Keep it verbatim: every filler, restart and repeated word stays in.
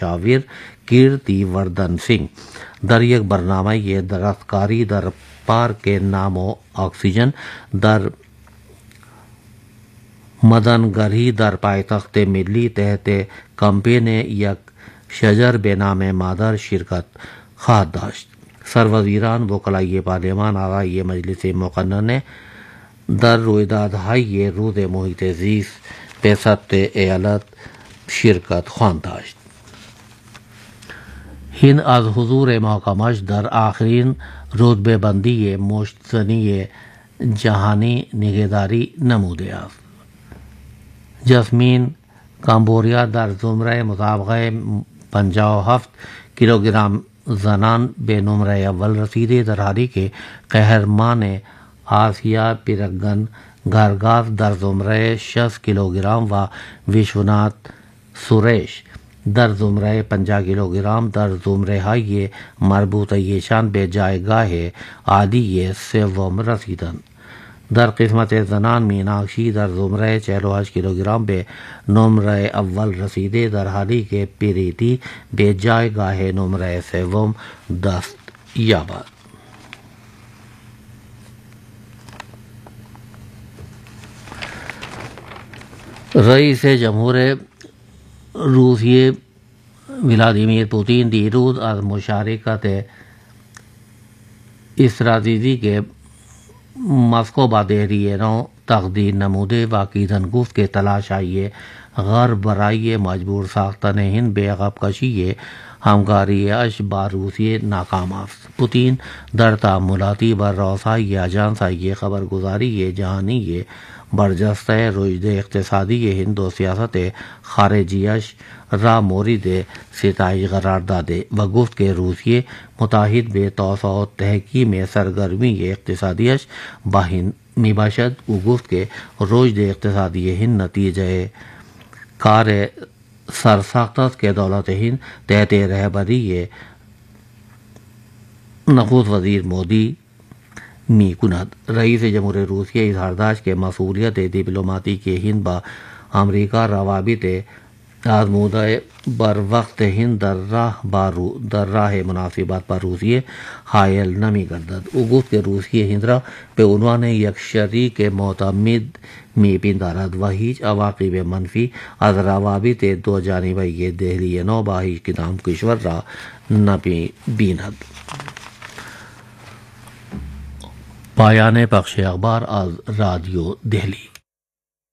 مشاور کیرتی وردھن سنگھ. در یک برنامه یہ درختکاری در پارک نام و آکسیژن در مدنگری در پایتخت ملی تحت کمپین یک شجر به نام مادر شرکت خواهد داشت. سروزیران وکلای پارلمان اعضای مجلس مقننه در رویدادهای روز محیط زیست به سطح ایالت شرکت خواهند داشت. هند از حضور محکمش در آخرین رتبه بندی مشتزنی جهانی نگهداری نموده است. جسمین کامبوریا در زمره مسابقه پنجاه و هفت کیلوگرم زنان به نمره اول رسیده، در حالی که قهرمان آسیا پیرگن گارگاز در زمره شصت کیلوگرم و وشونات سوریش در زمره پنجاه کیلوگرم در زمره های مربوطه شان به جایگاه عالی سوم رسیدند. در قسمت زنان میناکشی در زمره چهل و هشت کیلوگرم به نمره اول رسیده، در حالی که پریتی به جایگاه نمره سوم دست یابد. رئیس جمهور روسیه ولادیمیر پوتین دیروز از مشارکت استراتژی که مسکو با دهلی نو تقدیر نموده و عقیدت گفت که تلاش‌های غرب برای مجبور ساختن هند به عقب کشی همکاری‌اش با روسیه ناکام است. پوتین در تأملاتی بر رسای آژانس‌های خبرگزاری جهانی برجسته رشد اقتصادی هند و سیاست خارجیش را مورد ستایش قرار داده و گفت که روسیه متحد به توسعه و تحکیم سرگرمی اقتصادیش با هند می باشد. او گفت که رشد اقتصادی هند نتیجه کار سرساخت است که دولت هند تحت رهبری نخست وزیر مودی می کند. رئیس جمهور روسیه اظهار داشت که مسئولیت دیپلماتیک هند با امریکا روابط آزموده بر وقت هند در راه بارو در راه مناسبات با روسیه حائل نمی گردد. او گفت که روسیه هند را به عنوان یک شریک معتمد می پندارد و هیچ عواقب منفی از روابط دو جانبه دهلی نو با هیچ کدام کشور را نمی بیند. پایان پخش اخبار از رادیو دہلی.